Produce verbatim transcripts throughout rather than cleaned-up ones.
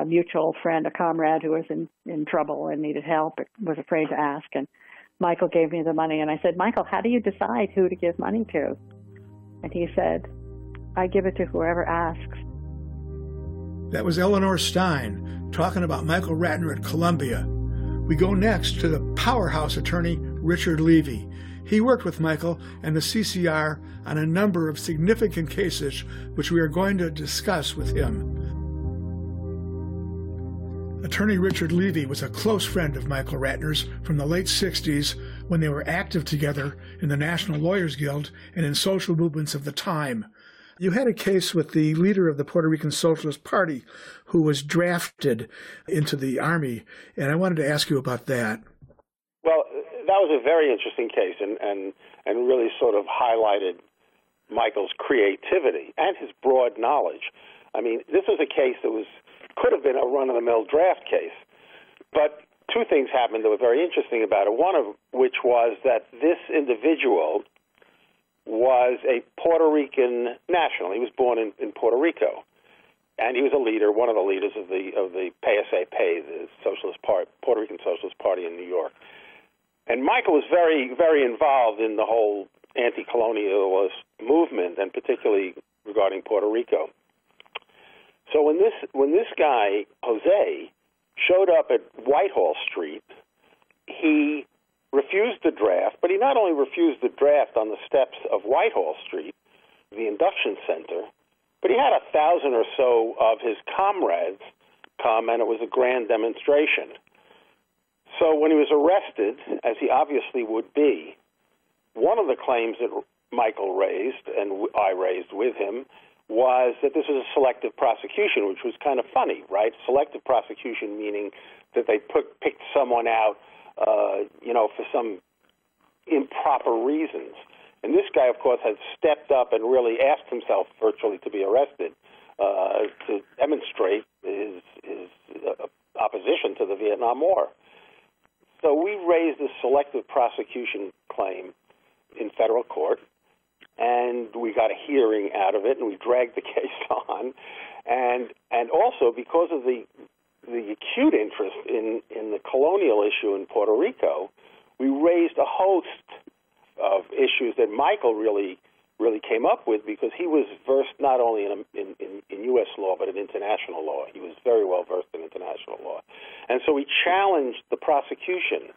mutual friend, a comrade who was in, in trouble and needed help, was afraid to ask. And Michael gave me the money. And I said, Michael, how do you decide who to give money to? And he said, I give it to whoever asks. That was Eleanor Stein talking about Michael Ratner at Columbia. We go next to the powerhouse attorney, Richard Levy. He worked with Michael and the C C R on a number of significant cases, which we are going to discuss with him. Attorney Richard Levy was a close friend of Michael Ratner's from the late sixties when they were active together in the National Lawyers Guild and in social movements of the time. You had a case with the leader of the Puerto Rican Socialist Party who was drafted into the Army, and I wanted to ask you about that. Well, that was a very interesting case and, and, and really sort of highlighted Michael's creativity and his broad knowledge. I mean, this was a case that was could have been a run-of-the-mill draft case, but two things happened that were very interesting about it, one of which was that this individual was a Puerto Rican national. He was born in, in Puerto Rico, and he was a leader, one of the leaders of the of the P S A P, the Socialist Party, Puerto Rican Socialist Party in New York. And Michael was very, very involved in the whole anti-colonialist movement, and particularly regarding Puerto Rico. So when this when this guy, Jose, showed up at Whitehall Street, he refused the draft, but he not only refused the draft on the steps of Whitehall Street, the induction center, but he had a thousand or so of his comrades come, and it was a grand demonstration. So when he was arrested, as he obviously would be, one of the claims that Michael raised, and I raised with him, was that this was a selective prosecution, which was kind of funny, right? Selective prosecution meaning that they put, picked someone out, uh, you know, for some improper reasons. And this guy, of course, had stepped up and really asked himself virtually to be arrested uh, to demonstrate his, his uh, opposition to the Vietnam War. So we raised this selective prosecution claim in federal court, and we got a hearing out of it, and we dragged the case on. And and also because of the the acute interest in, in the colonial issue in Puerto Rico, we raised a host of issues that Michael really really came up with, because he was versed not only in, in, in, in U S law, but in international law. He was very well versed in international law. And so we challenged the prosecution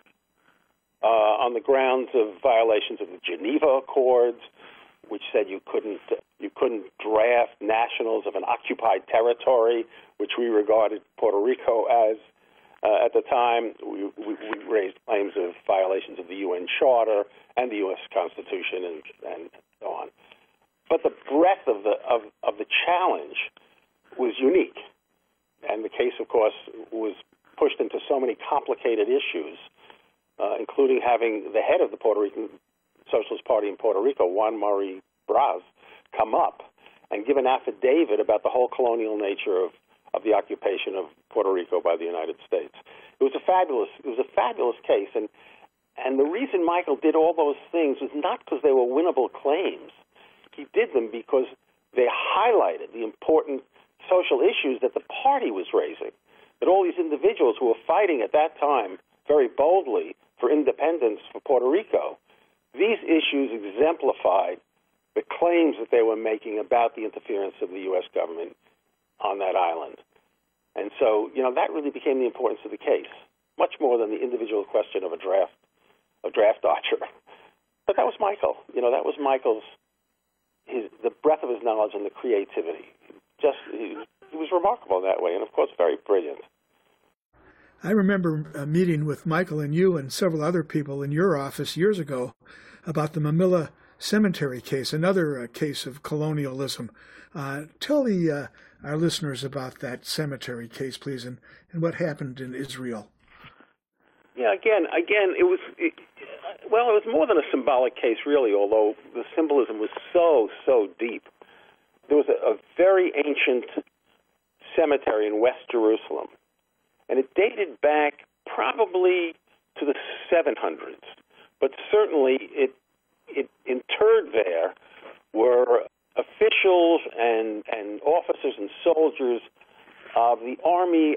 uh, on the grounds of violations of the Geneva Accords, which said you couldn't you couldn't draft nationals of an occupied territory, which we regarded Puerto Rico as. Uh, at the time, we, we, we raised claims of violations of the U N Charter and the U S Constitution, and, and so on. But the breadth of the of, of the challenge was unique, and the case, of course, was pushed into so many complicated issues, uh, including having the head of the Puerto Rican Socialist Party in Puerto Rico, Juan Mari Braz, come up and give an affidavit about the whole colonial nature of of the occupation of Puerto Rico by the United States. It was a fabulous, it was a fabulous case, and and the reason Michael did all those things was not because they were winnable claims. He did them because they highlighted the important social issues that the party was raising, that all these individuals who were fighting at that time very boldly for independence for Puerto Rico, these issues exemplified the claims that they were making about the interference of the U S government on that island. And so, you know, that really became the importance of the case, much more than the individual question of a draft, a draft dodger. But that was Michael. You know, that was Michael's, his, the breadth of his knowledge and the creativity. Just, he, he was remarkable in that way, and of course, very brilliant. I remember a meeting with Michael and you and several other people in your office years ago about the Mamilla Cemetery case, another uh, case of colonialism. Uh, tell the uh, our listeners about that cemetery case, please, and, and what happened in Israel. Yeah, again, again, it was, it, well, it was more than a symbolic case, really, although the symbolism was so, so deep. There was a, a very ancient cemetery in West Jerusalem, and it dated back probably to the seven hundreds, but certainly it, it interred there were officials and, and officers and soldiers of the army